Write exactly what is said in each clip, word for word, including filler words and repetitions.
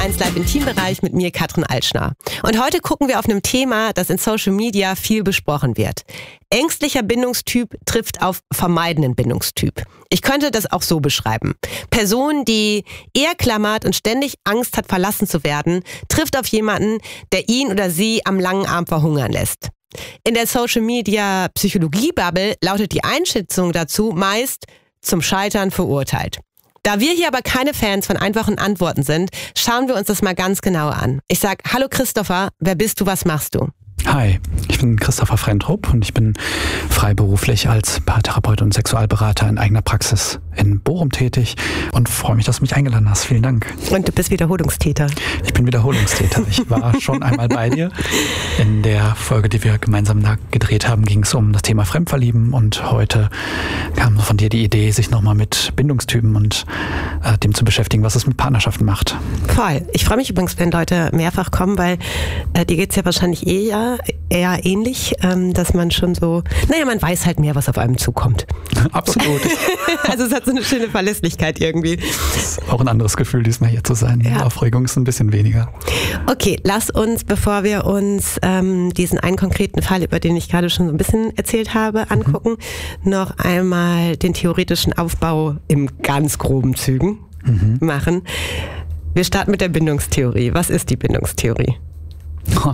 eins Live Intimbereich mit mir, Katrin Altschner. Und heute gucken wir auf einem Thema, das in Social Media viel besprochen wird. Ängstlicher Bindungstyp trifft auf vermeidenden Bindungstyp. Ich könnte das auch so beschreiben. Person, die eher klammert und ständig Angst hat, verlassen zu werden, trifft auf jemanden, der ihn oder sie am langen Arm verhungern lässt. In der Social Media Psychologie-Bubble lautet die Einschätzung dazu meist zum Scheitern verurteilt. Da wir hier aber keine Fans von einfachen Antworten sind, schauen wir uns das mal ganz genauer an. Ich sag, hallo Christopher, wer bist du, was machst du? Hi, ich bin Christopher Frentrup und ich bin freiberuflich als Paartherapeut und Sexualberater in eigener Praxis in Bochum tätig und freue mich, dass du mich eingeladen hast. Vielen Dank. Und du bist Wiederholungstäter. Ich bin Wiederholungstäter. Ich war schon einmal bei dir. In der Folge, die wir gemeinsam da gedreht haben, ging es um das Thema Fremdverlieben und heute kam von dir die Idee, sich nochmal mit Bindungstypen und äh, dem zu beschäftigen, was es mit Partnerschaften macht. Voll. Ich freue mich übrigens, wenn Leute mehrfach kommen, weil äh, dir geht es ja wahrscheinlich eh ja eher ähnlich, ähm, dass man schon so, naja, man weiß halt mehr, was auf einem zukommt. Absolut. Also es hat so eine schöne Verlässlichkeit irgendwie. Das ist auch ein anderes Gefühl, diesmal hier zu sein. Ja. Die Aufregung ist ein bisschen weniger. Okay, lass uns, bevor wir uns ähm, diesen einen konkreten Fall, über den ich gerade schon so ein bisschen erzählt habe, angucken, mhm. noch einmal den theoretischen Aufbau in ganz groben Zügen mhm. machen. Wir starten mit der Bindungstheorie. Was ist die Bindungstheorie? Oh.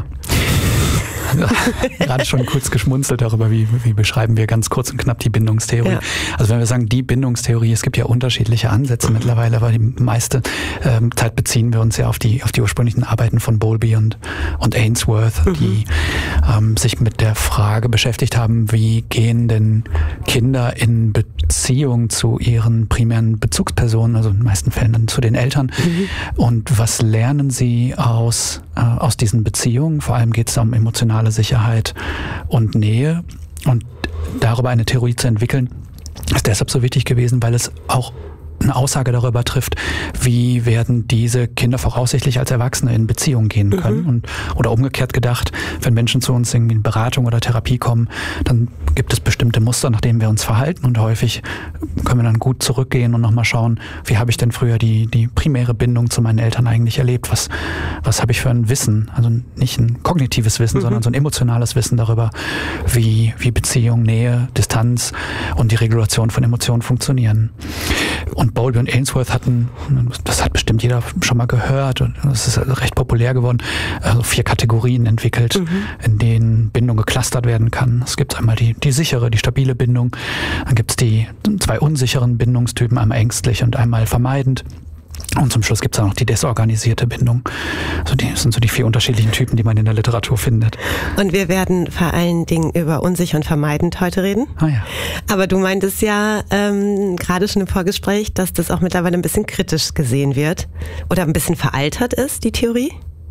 Gerade schon kurz geschmunzelt darüber, wie, wie beschreiben wir ganz kurz und knapp die Bindungstheorie. Ja. Also wenn wir sagen, die Bindungstheorie, es gibt ja unterschiedliche Ansätze mittlerweile, aber die meiste ähm, Zeit beziehen wir uns ja auf die, auf die ursprünglichen Arbeiten von Bowlby und, und Ainsworth, mhm. die ähm, sich mit der Frage beschäftigt haben, wie gehen denn Kinder in Beziehung zu ihren primären Bezugspersonen, also in den meisten Fällen dann zu den Eltern, mhm. und was lernen sie aus, äh, aus diesen Beziehungen? Vor allem geht es da um emotionale Sicherheit und Nähe, und darüber eine Theorie zu entwickeln, ist deshalb so wichtig gewesen, weil es auch eine Aussage darüber trifft, wie werden diese Kinder voraussichtlich als Erwachsene in Beziehung gehen können. Mhm. Und, oder umgekehrt gedacht, wenn Menschen zu uns irgendwie in Beratung oder Therapie kommen, dann gibt es bestimmte Muster, nach denen wir uns verhalten, und häufig können wir dann gut zurückgehen und nochmal schauen, wie habe ich denn früher die, die primäre Bindung zu meinen Eltern eigentlich erlebt? Was, was habe ich für ein Wissen? Also nicht ein kognitives Wissen, mhm. sondern so ein emotionales Wissen darüber, wie, wie Beziehung, Nähe, Distanz und die Regulation von Emotionen funktionieren. Und Bowlby und Ainsworth hatten, das hat bestimmt jeder schon mal gehört, und es ist recht populär geworden, also vier Kategorien entwickelt, mhm. in denen Bindung geclustert werden kann. Es gibt einmal die, die sichere, die stabile Bindung, dann gibt es die zwei unsicheren Bindungstypen, einmal ängstlich und einmal vermeidend. Und zum Schluss gibt es auch noch die desorganisierte Bindung. Also die, das sind so die vier unterschiedlichen Typen, die man in der Literatur findet. Und wir werden vor allen Dingen über unsicher und vermeidend heute reden. Ah ja. Aber du meintest ja ähm, gerade schon im Vorgespräch, dass das auch mittlerweile ein bisschen kritisch gesehen wird oder ein bisschen veraltert ist, die Theorie?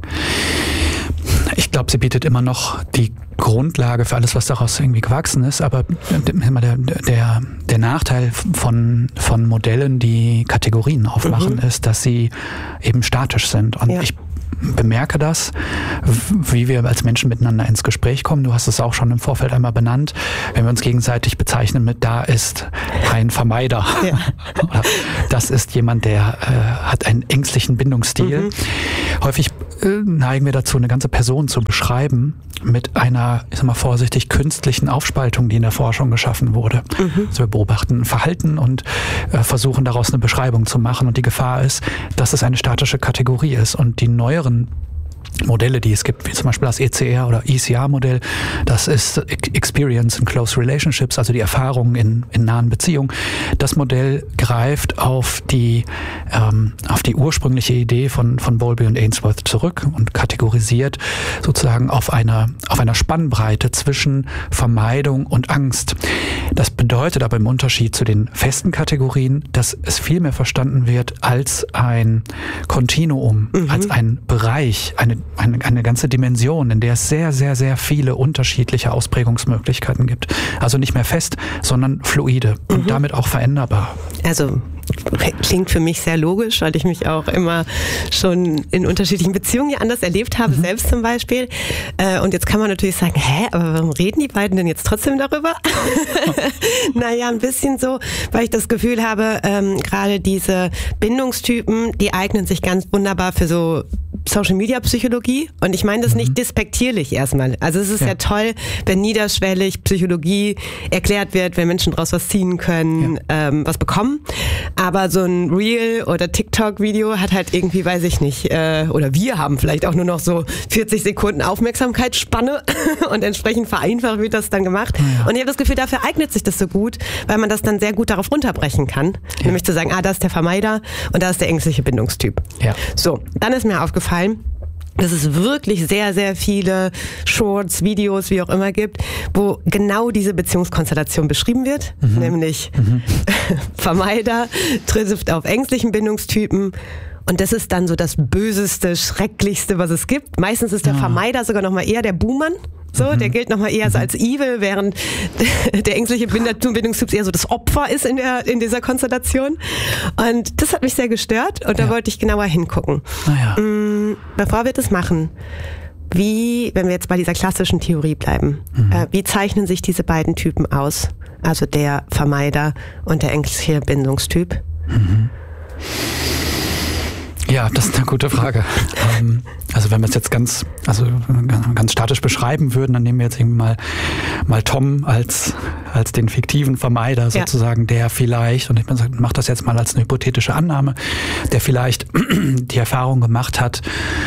Ich glaube, sie bietet immer noch die Grundlage für alles, was daraus irgendwie gewachsen ist, aber der, der, der Nachteil von, von Modellen, die Kategorien aufmachen, mhm. ist, dass sie eben statisch sind. Und ja. ich bemerke das, wie wir als Menschen miteinander ins Gespräch kommen. Du hast es auch schon im Vorfeld einmal benannt, wenn wir uns gegenseitig bezeichnen mit, da ist ein Vermeider. Ja. Oder das ist jemand, der äh, hat einen ängstlichen Bindungsstil. Mhm. Häufig äh, neigen wir dazu, eine ganze Person zu beschreiben mit einer, ich sag mal vorsichtig, künstlichen Aufspaltung, die in der Forschung geschaffen wurde. Mhm. Also wir beobachten Verhalten und äh, versuchen daraus eine Beschreibung zu machen, und die Gefahr ist, dass es eine statische Kategorie ist, und die neueren Modelle, die es gibt, wie zum Beispiel das E C R oder E C R-Modell, das ist Experience in Close Relationships, also die Erfahrungen in, in nahen Beziehungen. Das Modell greift auf die, ähm, auf die ursprüngliche Idee von, von Bowlby und Ainsworth zurück und kategorisiert sozusagen auf einer, auf einer Spannbreite zwischen Vermeidung und Angst. Das bedeutet aber im Unterschied zu den festen Kategorien, dass es viel mehr verstanden wird als ein Kontinuum, mhm. als ein Bereich, eine Eine, eine ganze Dimension, in der es sehr, sehr, sehr viele unterschiedliche Ausprägungsmöglichkeiten gibt. Also nicht mehr fest, sondern fluide und mhm. damit auch veränderbar. Also Klingt für mich sehr logisch, weil ich mich auch immer schon in unterschiedlichen Beziehungen ja anders erlebt habe, mhm. selbst zum Beispiel. Und jetzt kann man natürlich sagen, hä, aber warum reden die beiden denn jetzt trotzdem darüber? Naja, ein bisschen so, weil ich das Gefühl habe, ähm, gerade diese Bindungstypen, die eignen sich ganz wunderbar für so Social-Media-Psychologie. Und ich meine das mhm. nicht despektierlich erstmal. Also es ist ja. ja toll, wenn niederschwellig Psychologie erklärt wird, wenn Menschen daraus was ziehen können, ja. ähm, was bekommen. Aber so ein Reel- oder TikTok-Video hat halt irgendwie, weiß ich nicht, äh, oder wir haben vielleicht auch nur noch so vierzig Sekunden Aufmerksamkeitsspanne und entsprechend vereinfacht wird das dann gemacht. Ja. Und ich habe das Gefühl, dafür eignet sich das so gut, weil man das dann sehr gut darauf runterbrechen kann. Ja. Nämlich zu sagen, ah, da ist der Vermeider und da ist der ängstliche Bindungstyp. Ja. So, dann ist mir aufgefallen, dass es wirklich sehr, sehr viele Shorts, Videos, wie auch immer gibt, wo genau diese Beziehungskonstellation beschrieben wird, mhm. nämlich mhm. Vermeider trifft auf ängstlichen Bindungstypen. Und das ist dann so das Böseste, Schrecklichste, was es gibt. Meistens ist der ja. Vermeider sogar noch mal eher der Buhmann. So, mhm. der gilt noch mal eher so als evil, während der ängstliche Bindungstyp eher so das Opfer ist in der in dieser Konstellation. Und das hat mich sehr gestört und da ja. wollte ich genauer hingucken. Ja. Mhm, bevor wir das machen, wie, wenn wir jetzt bei dieser klassischen Theorie bleiben, mhm. äh, wie zeichnen sich diese beiden Typen aus? Also der Vermeider und der ängstliche Bindungstyp? Mhm. Ja, das ist eine gute Frage. ähm, also wenn wir es jetzt ganz, also ganz statisch beschreiben würden, dann nehmen wir jetzt irgendwie mal, mal Tom als, als den fiktiven Vermeider sozusagen, ja. der vielleicht, und ich mache das jetzt mal als eine hypothetische Annahme, der vielleicht die Erfahrung gemacht hat,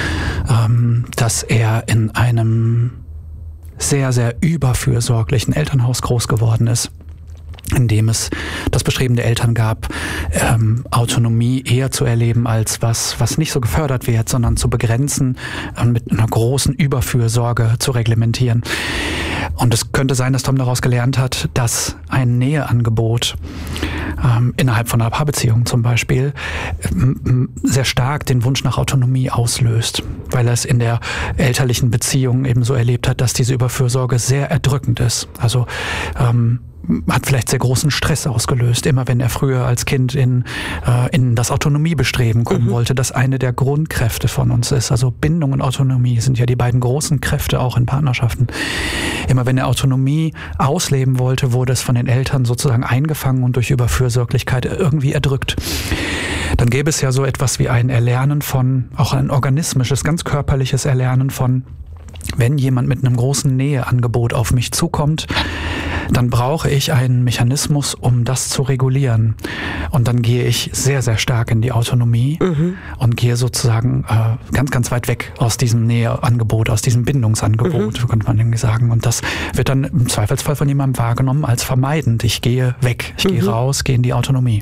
ähm, dass er in einem sehr, sehr überfürsorglichen Elternhaus groß geworden ist, in dem es das Bestreben der Eltern gab, ähm, Autonomie eher zu erleben als was, was nicht so gefördert wird, sondern zu begrenzen und mit einer großen Überfürsorge zu reglementieren. Und es könnte sein, dass Tom daraus gelernt hat, dass ein Näheangebot ähm, innerhalb von einer Paarbeziehung zum Beispiel ähm, sehr stark den Wunsch nach Autonomie auslöst, weil er es in der elterlichen Beziehung eben so erlebt hat, dass diese Überfürsorge sehr erdrückend ist. Also ähm, hat vielleicht sehr großen Stress ausgelöst, immer wenn er früher als Kind in, äh, in das Autonomiebestreben kommen mhm. wollte, das eine der Grundkräfte von uns ist. Also Bindung und Autonomie sind ja die beiden großen Kräfte auch in Partnerschaften. Immer wenn er Autonomie ausleben wollte, wurde es von den Eltern sozusagen eingefangen und durch Überfürsorglichkeit irgendwie erdrückt. Dann gäbe es ja so etwas wie ein Erlernen von, auch ein organismisches, ganz körperliches Erlernen von, wenn jemand mit einem großen Näheangebot auf mich zukommt, dann brauche ich einen Mechanismus, um das zu regulieren. Und dann gehe ich sehr, sehr stark in die Autonomie mhm. und gehe sozusagen äh, ganz, ganz weit weg aus diesem Näheangebot, aus diesem Bindungsangebot, mhm. könnte man irgendwie sagen. Und das wird dann im Zweifelsfall von jemandem wahrgenommen als vermeidend. Ich gehe weg, ich mhm. gehe raus, gehe in die Autonomie.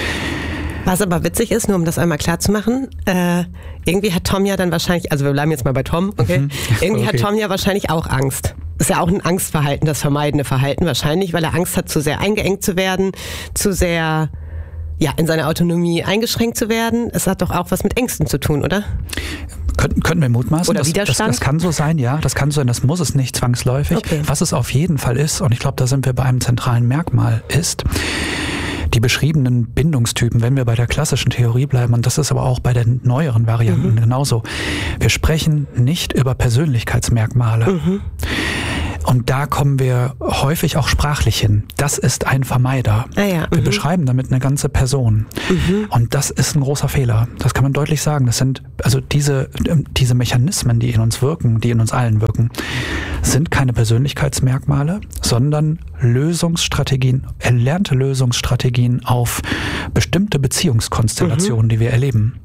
Was aber witzig ist, nur um das einmal klar zu machen, äh, irgendwie hat Tom ja dann wahrscheinlich, also wir bleiben jetzt mal bei Tom, okay? Mhm. Irgendwie okay. hat Tom ja wahrscheinlich auch Angst. Ist ja auch ein Angstverhalten, das vermeidende Verhalten wahrscheinlich, weil er Angst hat, zu sehr eingeengt zu werden, zu sehr ja in seiner Autonomie eingeschränkt zu werden. Es hat doch auch was mit Ängsten zu tun, oder? Könnten, könnten wir mutmaßen. Oder das, Widerstand? Das, das kann so sein, ja. Das kann so sein, das muss es nicht zwangsläufig. Okay. Was es auf jeden Fall ist, und ich glaube, da sind wir bei einem zentralen Merkmal, ist, die beschriebenen Bindungstypen, wenn wir bei der klassischen Theorie bleiben, und das ist aber auch bei den neueren Varianten mhm. genauso, wir sprechen nicht über Persönlichkeitsmerkmale. Mhm. Und da kommen wir häufig auch sprachlich hin. Das ist ein Vermeider. Ah ja, wir mhm. beschreiben damit eine ganze Person. Mhm. Und das ist ein großer Fehler. Das kann man deutlich sagen. Das sind, also diese, diese Mechanismen, die in uns wirken, die in uns allen wirken, sind keine Persönlichkeitsmerkmale, sondern Lösungsstrategien, erlernte Lösungsstrategien auf bestimmte Beziehungskonstellationen, mhm. die wir erleben.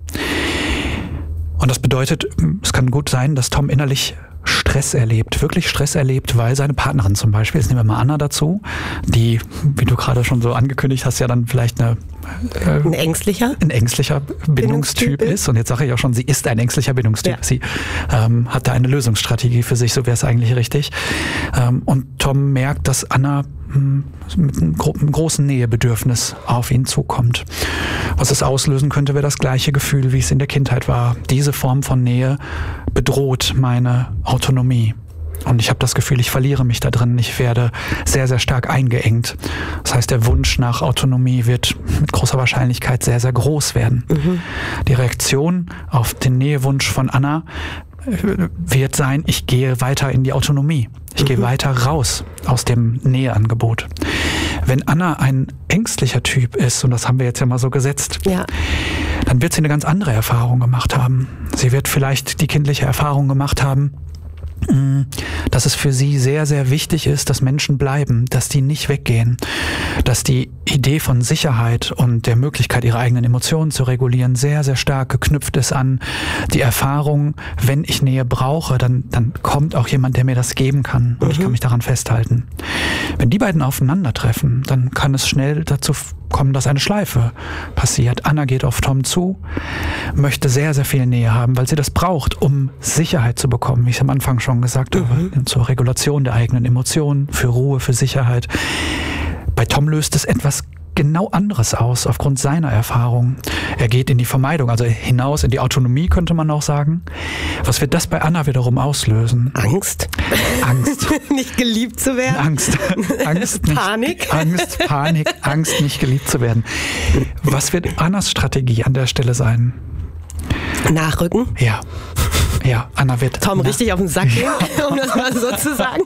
Und das bedeutet, es kann gut sein, dass Tom innerlich Stress erlebt, wirklich Stress erlebt, weil seine Partnerin zum Beispiel, jetzt nehmen wir mal Anna dazu, die, wie du gerade schon so angekündigt hast, ja dann vielleicht eine, äh, ein ängstlicher, ein ängstlicher Bindungstyp, Bindungstyp ist. Und jetzt sage ich auch schon, sie ist ein ängstlicher Bindungstyp. Ja. Sie ähm, hat da eine Lösungsstrategie für sich, so wäre es eigentlich richtig. Ähm, und Tom merkt, dass Anna mit einem großen Nähebedürfnis auf ihn zukommt. Was es auslösen könnte, wäre das gleiche Gefühl, wie es in der Kindheit war. Diese Form von Nähe bedroht meine Autonomie. Und ich habe das Gefühl, ich verliere mich da drin. Ich werde sehr, sehr stark eingeengt. Das heißt, der Wunsch nach Autonomie wird mit großer Wahrscheinlichkeit sehr, sehr groß werden. Mhm. Die Reaktion auf den Nähewunsch von Anna wird sein, ich gehe weiter in die Autonomie. Ich mhm. gehe weiter raus aus dem Näheangebot. Wenn Anna ein ängstlicher Typ ist, und das haben wir jetzt ja mal so gesetzt, ja. dann wird sie eine ganz andere Erfahrung gemacht haben. Sie wird vielleicht die kindliche Erfahrung gemacht haben, dass es für sie sehr, sehr wichtig ist, dass Menschen bleiben, dass die nicht weggehen, dass die Idee von Sicherheit und der Möglichkeit, ihre eigenen Emotionen zu regulieren, sehr, sehr stark geknüpft ist an die Erfahrung, wenn ich Nähe brauche, dann, dann kommt auch jemand, der mir das geben kann und mhm. ich kann mich daran festhalten. Wenn die beiden aufeinandertreffen, dann kann es schnell dazu kommen, dass eine Schleife passiert. Anna geht auf Tom zu, möchte sehr, sehr viel Nähe haben, weil sie das braucht, um Sicherheit zu bekommen, wie ich es am Anfang schon gesagt habe, mhm. zur Regulation der eigenen Emotionen, für Ruhe, für Sicherheit. Bei Tom löst es etwas genau anderes aus, aufgrund seiner Erfahrung. Er geht in die Vermeidung, also hinaus in die Autonomie, könnte man auch sagen. Was wird das bei Anna wiederum auslösen? Angst. Angst. Nicht geliebt zu werden. Angst. Angst. Nicht, Panik. Angst, Panik, Angst, nicht geliebt zu werden. Was wird Annas Strategie an der Stelle sein? Nachrücken? Ja. Ja, Anna wird... Tom na, richtig auf den Sack gehen, ja. um das mal so zu sagen.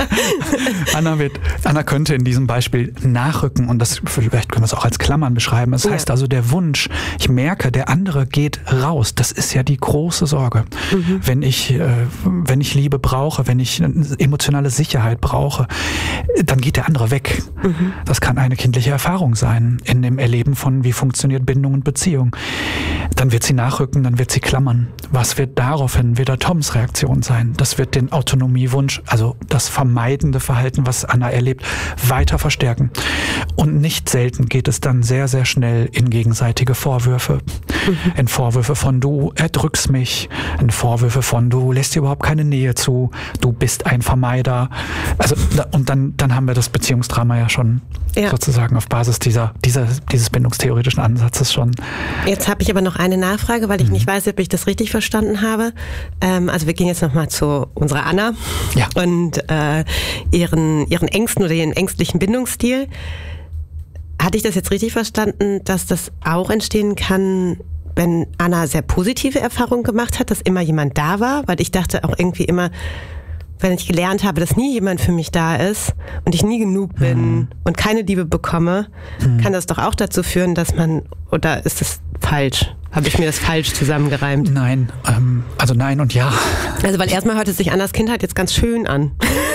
Anna wird, Anna könnte in diesem Beispiel nachrücken und das, vielleicht können wir es auch als Klammern beschreiben. Das ja. heißt also, der Wunsch, ich merke, der andere geht raus. Das ist ja die große Sorge. Mhm. Wenn ich, äh, wenn ich Liebe brauche, wenn ich emotionale Sicherheit brauche, dann geht der andere weg. Mhm. Das kann eine kindliche Erfahrung sein in dem Erleben von, wie funktioniert Bindung und Beziehung. Dann wird sie nachrücken, dann wird sie klammern. Was wird daraufhin wieder Toms Reaktion sein? Das wird den Autonomiewunsch, also das vermeidende Verhalten, was Anna erlebt, weiter verstärken. Und nicht selten geht es dann sehr, sehr schnell in gegenseitige Vorwürfe. Mhm. In Vorwürfe von du erdrückst mich, in Vorwürfe von du lässt dir überhaupt keine Nähe zu, du bist ein Vermeider. Also und dann, dann haben wir das Beziehungsdrama ja schon ja. sozusagen auf Basis dieser, dieser, dieses bindungstheoretischen Ansatzes schon. Jetzt habe ich aber noch eine Nachfrage, weil ich mhm. nicht weiß, ob ich das richtig verstanden habe. Ähm, also wir gehen jetzt nochmal zu unserer Anna ja. und äh, ihren, ihren Ängsten oder ihren ängstlichen Bindungsstil. Hatte ich das jetzt richtig verstanden, dass das auch entstehen kann, wenn Anna sehr positive Erfahrungen gemacht hat, dass immer jemand da war? Weil ich dachte auch irgendwie immer, wenn ich gelernt habe, dass nie jemand für mich da ist und ich nie genug bin mhm. und keine Liebe bekomme, mhm. kann das doch auch dazu führen, dass man, oder ist das falsch? Habe ich mir das falsch zusammengereimt? Nein, ähm, also nein und ja. Also weil erstmal hört es sich Annas Kindheit jetzt ganz schön an.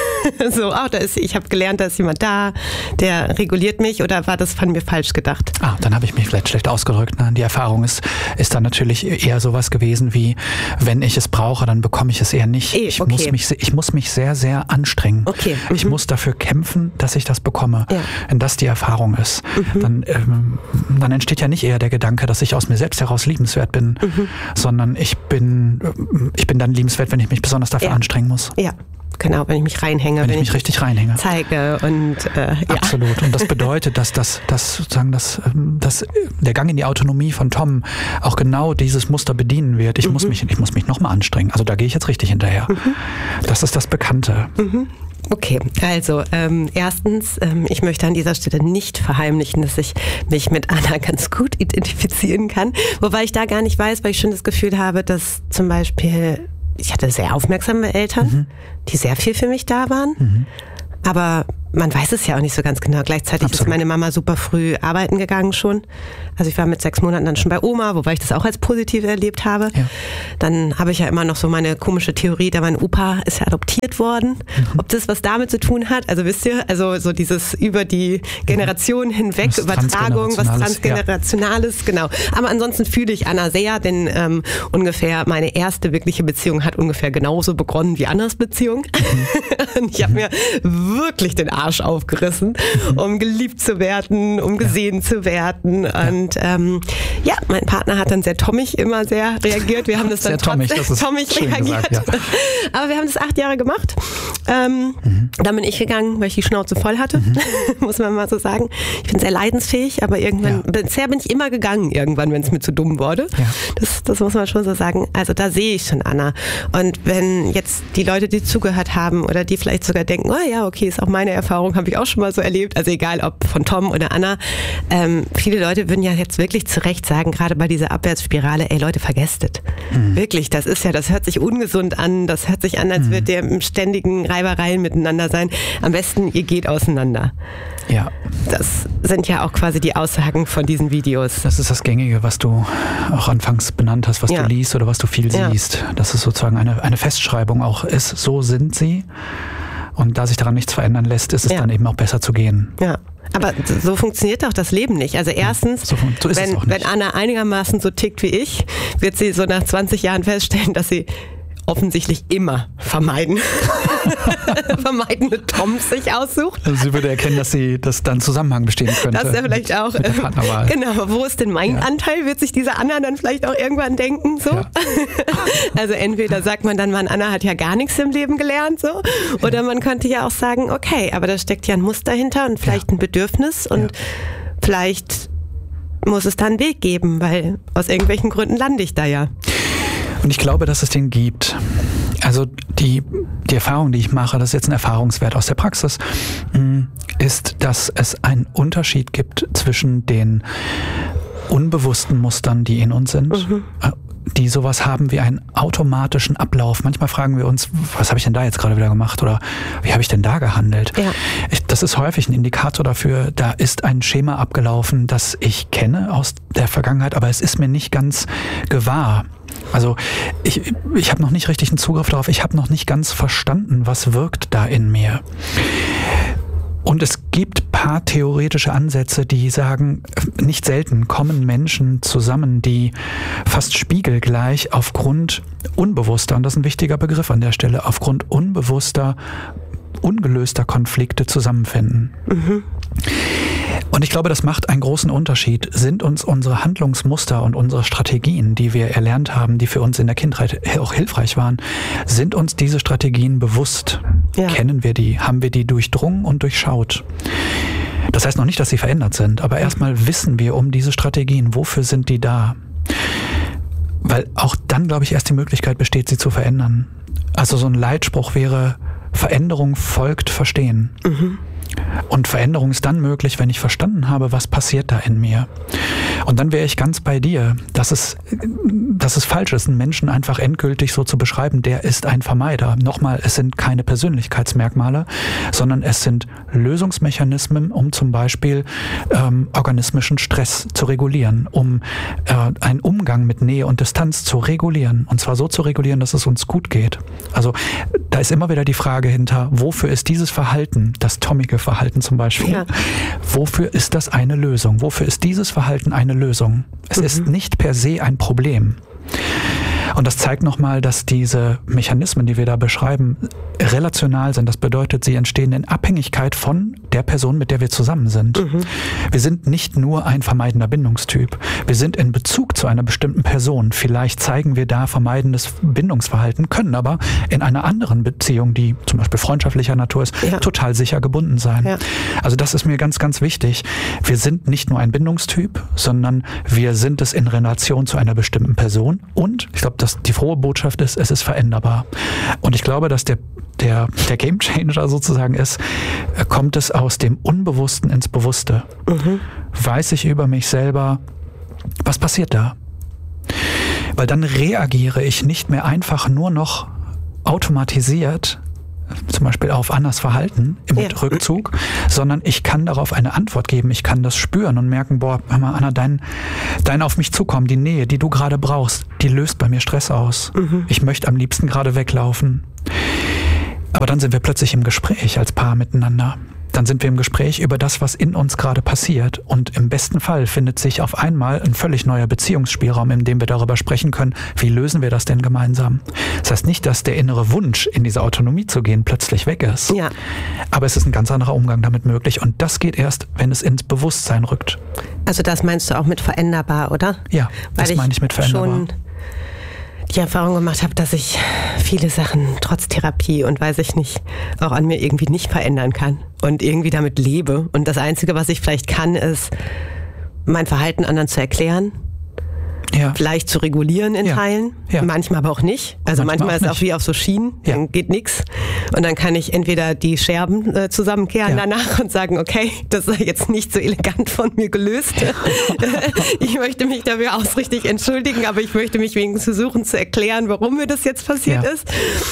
So, ach, da ist, ich habe gelernt, da ist jemand da, der reguliert mich, oder war das von mir falsch gedacht? Ah, dann habe ich mich vielleicht schlecht ausgedrückt. Ne? Die Erfahrung ist, ist dann natürlich eher sowas gewesen wie, wenn ich es brauche, dann bekomme ich es eher nicht. Eh, ich, okay. muss mich, ich muss mich sehr, sehr anstrengen. Okay. Mhm. Ich muss dafür kämpfen, dass ich das bekomme. Ja. Wenn das die Erfahrung ist, mhm. dann, ähm, dann entsteht ja nicht eher der Gedanke, dass ich aus mir selbst heraus liebenswert bin, mhm. sondern ich bin, ich bin dann liebenswert, wenn ich mich besonders dafür ja. anstrengen muss. Ja. Genau, wenn ich mich reinhänge, wenn, wenn ich mich ich richtig reinhänge, zeige und äh, ja. Absolut. Und das bedeutet, dass das, das sozusagen, dass, dass der Gang in die Autonomie von Tom auch genau dieses Muster bedienen wird. Ich mhm. muss mich, ich muss mich nochmal anstrengen. Also da gehe ich jetzt richtig hinterher. Mhm. Das ist das Bekannte. Mhm. Okay, also ähm, erstens, ähm, ich möchte an dieser Stelle nicht verheimlichen, dass ich mich mit Anna ganz gut identifizieren kann, wobei ich da gar nicht weiß, weil ich schon das Gefühl habe, dass zum Beispiel ich hatte sehr aufmerksame Eltern, mhm. die sehr viel für mich da waren. Mhm. Aber man weiß es ja auch nicht so ganz genau. Gleichzeitig Absolut. Ist meine Mama super früh arbeiten gegangen schon. Also ich war mit sechs Monaten dann schon bei Oma, wobei ich das auch als positiv erlebt habe. Ja. Dann habe ich ja immer noch so meine komische Theorie, da mein Opa ist ja adoptiert worden. Mhm. Ob das was damit zu tun hat? Also wisst ihr, also so dieses über die Generationen hinweg, was Übertragung, was Transgenerationales, ja. genau. Aber ansonsten fühle ich Anna sehr, denn ähm, ungefähr meine erste wirkliche Beziehung hat ungefähr genauso begonnen wie Annas Beziehung. Mhm. Und ich habe mir wirklich den Arsch Arsch aufgerissen, um geliebt zu werden, um gesehen ja. zu werden. Und ähm, ja, mein Partner hat dann sehr tommig immer sehr reagiert. Wir haben das dann sehr tommig, das ist tommig reagiert. Gesagt, ja. Aber wir haben das acht Jahre gemacht. Ähm, mhm. Dann bin ich gegangen, weil ich die Schnauze voll hatte, mhm. muss man mal so sagen. Ich bin sehr leidensfähig, aber irgendwann, ja. bisher bin ich immer gegangen, irgendwann, wenn es mir zu dumm wurde. Ja. Das, das muss man schon so sagen. Also da sehe ich schon Anna. Und wenn jetzt die Leute, die zugehört haben oder die vielleicht sogar denken, oh ja, okay, ist auch meine Erfahrung, habe ich auch schon mal so erlebt, also egal ob von Tom oder Anna, ähm, viele Leute würden ja jetzt wirklich zu Recht sagen, gerade bei dieser Abwärtsspirale, ey Leute, vergesst es. Mhm. Wirklich, das ist ja, das hört sich ungesund an, das hört sich an, als mhm. würde ihr im ständigen Reibereien miteinander sein. Am besten, ihr geht auseinander. Ja. Das sind ja auch quasi die Aussagen von diesen Videos. Das ist das Gängige, was du auch anfangs benannt hast, was ja. du liest oder was du viel ja. siehst. Dass es sozusagen eine, eine Festschreibung auch ist, so sind sie. Und da sich daran nichts verändern lässt, ist es ja. dann eben auch besser zu gehen. Ja. Aber so funktioniert doch das Leben nicht. Also erstens, so, so ist wenn, es auch nicht. Wenn Anna einigermaßen so tickt wie ich, wird sie so nach zwanzig Jahren feststellen, dass sie offensichtlich immer vermeiden. vermeidende Toms sich aussucht. Also sie würde erkennen, dass sie das dann Zusammenhang bestehen könnte. Das ist ja vielleicht auch. Äh, genau, wo ist denn mein ja. Anteil? Wird sich dieser Anna dann vielleicht auch irgendwann denken? So? Ja. Also entweder sagt man dann, man Anna hat ja gar nichts im Leben gelernt, so, oder ja. man könnte ja auch sagen, okay, aber da steckt ja ein Muster hinter und vielleicht ja. ein Bedürfnis und ja. vielleicht muss es da einen Weg geben, weil aus irgendwelchen Gründen lande ich da ja. Und ich glaube, dass es den gibt. Also die, die Erfahrung, die ich mache, das ist jetzt ein Erfahrungswert aus der Praxis, ist, dass es einen Unterschied gibt zwischen den unbewussten Mustern, die in uns sind, mhm. die sowas haben wie einen automatischen Ablauf. Manchmal fragen wir uns, was habe ich denn da jetzt gerade wieder gemacht oder wie habe ich denn da gehandelt? Ja. Ich, das ist häufig ein Indikator dafür, da ist ein Schema abgelaufen, das ich kenne aus der Vergangenheit, aber es ist mir nicht ganz gewahr. Also ich, ich habe noch nicht richtig einen Zugriff darauf, ich habe noch nicht ganz verstanden, was wirkt da in mir. Und es gibt paar theoretische Ansätze, die sagen, nicht selten kommen Menschen zusammen, die fast spiegelgleich aufgrund unbewusster, und das ist ein wichtiger Begriff an der Stelle, aufgrund unbewusster, ungelöster Konflikte zusammenfinden. Mhm. Und ich glaube, das macht einen großen Unterschied. Sind uns unsere Handlungsmuster und unsere Strategien, die wir erlernt haben, die für uns in der Kindheit auch hilfreich waren, sind uns diese Strategien bewusst? Ja. Kennen wir die? Haben wir die durchdrungen und durchschaut? Das heißt noch nicht, dass sie verändert sind, aber erstmal wissen wir um diese Strategien. Wofür sind die da? Weil auch dann, glaube ich, erst die Möglichkeit besteht, sie zu verändern. Also so ein Leitspruch wäre, Veränderung folgt Verstehen. Mhm. Und Veränderung ist dann möglich, wenn ich verstanden habe, was passiert da in mir. Und dann wäre ich ganz bei dir, dass es, dass es falsch ist, einen Menschen einfach endgültig so zu beschreiben, der ist ein Vermeider. Nochmal, es sind keine Persönlichkeitsmerkmale, sondern es sind Lösungsmechanismen, um zum Beispiel ähm, organismischen Stress zu regulieren, um äh, einen Umgang mit Nähe und Distanz zu regulieren. Und zwar so zu regulieren, dass es uns gut geht. Also da ist immer wieder die Frage hinter, wofür ist dieses Verhalten, das tommige Verhalten zum Beispiel, ja. wofür ist das eine Lösung? Wofür ist dieses Verhalten eine Lösung? Es mhm. ist nicht per se ein Problem. Und das zeigt nochmal, dass diese Mechanismen, die wir da beschreiben, relational sind. Das bedeutet, sie entstehen in Abhängigkeit von der Person, mit der wir zusammen sind. Mhm. Wir sind nicht nur ein vermeidender Bindungstyp. Wir sind in Bezug zu einer bestimmten Person. Vielleicht zeigen wir da vermeidendes Bindungsverhalten, können aber in einer anderen Beziehung, die zum Beispiel freundschaftlicher Natur ist, ja. total sicher gebunden sein. Ja. Also das ist mir ganz, ganz wichtig. Wir sind nicht nur ein Bindungstyp, sondern wir sind es in Relation zu einer bestimmten Person. Und ich glaube, dass die frohe Botschaft ist, es ist veränderbar. Und ich glaube, dass der, der, der Gamechanger sozusagen ist, kommt es aus dem Unbewussten ins Bewusste. Mhm. Weiß ich über mich selber, was passiert da? Weil dann reagiere ich nicht mehr einfach nur noch automatisiert, zum Beispiel auf Annas Verhalten im ja. Rückzug, sondern ich kann darauf eine Antwort geben. Ich kann das spüren und merken, boah, hör mal, Anna, dein, dein auf mich zukommen, die Nähe, die du gerade brauchst, die löst bei mir Stress aus. Mhm. Ich möchte am liebsten gerade weglaufen. Aber dann sind wir plötzlich im Gespräch als Paar miteinander. Dann sind wir im Gespräch über das, was in uns gerade passiert. Und im besten Fall findet sich auf einmal ein völlig neuer Beziehungsspielraum, in dem wir darüber sprechen können, wie lösen wir das denn gemeinsam. Das Das heißt nicht, dass der innere Wunsch, in diese Autonomie zu gehen, plötzlich weg ist. Ja. Aber es ist ein ganz anderer Umgang damit möglich. Und das geht erst, wenn es ins Bewusstsein rückt. Also das meinst du auch mit veränderbar, oder? Ja, das Weil meine ich mit veränderbar. Schon die Erfahrung gemacht habe, dass ich viele Sachen trotz Therapie und weiß ich nicht, auch an mir irgendwie nicht verändern kann und irgendwie damit lebe. Und das Einzige, was ich vielleicht kann, ist, mein Verhalten anderen zu erklären. Ja. Vielleicht zu regulieren in ja. Teilen, ja. manchmal aber auch nicht. Also manchmal, manchmal ist es auch wie auf so Schienen, ja. dann geht nichts. Und dann kann ich entweder die Scherben äh, zusammenkehren ja. danach und sagen, okay, das ist jetzt nicht so elegant von mir gelöst. Ich möchte mich dafür ausrichtig entschuldigen, aber ich möchte mich wenigstens versuchen zu erklären, warum mir das jetzt passiert ja. ist.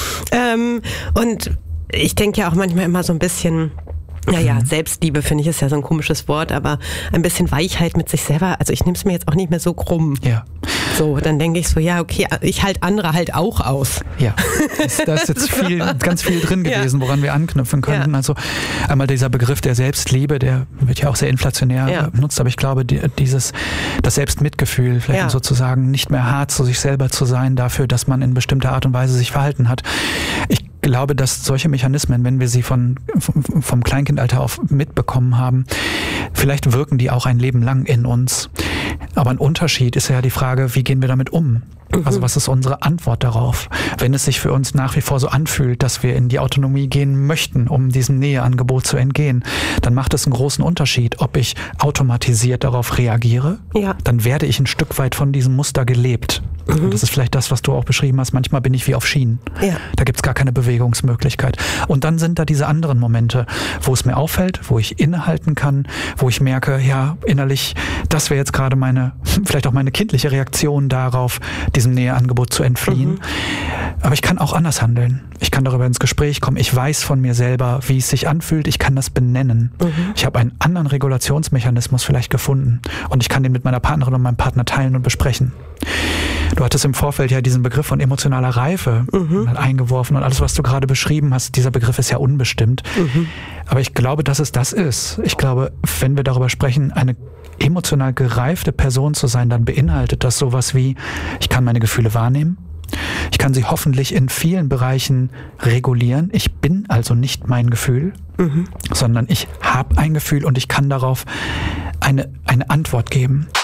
Ähm, und ich denke ja auch manchmal immer so ein bisschen... Naja, mhm. Selbstliebe finde ich ist ja so ein komisches Wort, aber ein bisschen Weichheit mit sich selber. Also ich nehme es mir jetzt auch nicht mehr so krumm. Ja. So, dann denke ich so, ja, okay, ich halte andere halt auch aus. Ja, da ist jetzt viel, ganz viel drin gewesen, ja. woran wir anknüpfen könnten. Ja. Also einmal dieser Begriff der Selbstliebe, der wird ja auch sehr inflationär ja. benutzt, aber ich glaube, die, dieses, das Selbstmitgefühl, vielleicht ja. sozusagen nicht mehr hart zu sich selber zu sein dafür, dass man in bestimmter Art und Weise sich verhalten hat. Ich Ich glaube, dass solche Mechanismen, wenn wir sie von, vom Kleinkindalter auf mitbekommen haben, vielleicht wirken die auch ein Leben lang in uns. Aber ein Unterschied ist ja die Frage, wie gehen wir damit um? Also was ist unsere Antwort darauf? Wenn es sich für uns nach wie vor so anfühlt, dass wir in die Autonomie gehen möchten, um diesem Näheangebot zu entgehen, dann macht es einen großen Unterschied, ob ich automatisiert darauf reagiere. Ja. Dann werde ich ein Stück weit von diesem Muster gelebt. Mhm. Und das ist vielleicht das, was du auch beschrieben hast. Manchmal bin ich wie auf Schienen. Ja. Da gibt es gar keine Bewegungsmöglichkeit. Und dann sind da diese anderen Momente, wo es mir auffällt, wo ich innehalten kann, wo ich merke, ja, innerlich, das wäre jetzt gerade meine, vielleicht auch meine kindliche Reaktion darauf, diesem Näheangebot zu entfliehen. Mhm. Aber ich kann auch anders handeln. Ich kann darüber ins Gespräch kommen. Ich weiß von mir selber, wie es sich anfühlt. Ich kann das benennen. Mhm. Ich habe einen anderen Regulationsmechanismus vielleicht gefunden. Und ich kann den mit meiner Partnerin und meinem Partner teilen und besprechen. Du hattest im Vorfeld ja diesen Begriff von emotionaler Reife mhm. eingeworfen und alles, was du gerade beschrieben hast, dieser Begriff ist ja unbestimmt. Mhm. Aber ich glaube, dass es das ist. Ich glaube, wenn wir darüber sprechen, eine emotional gereifte Person zu sein, dann beinhaltet das sowas wie, ich kann meine Gefühle wahrnehmen. Ich kann sie hoffentlich in vielen Bereichen regulieren. Ich bin also nicht mein Gefühl, mhm. sondern ich habe ein Gefühl und ich kann darauf eine, eine Antwort geben.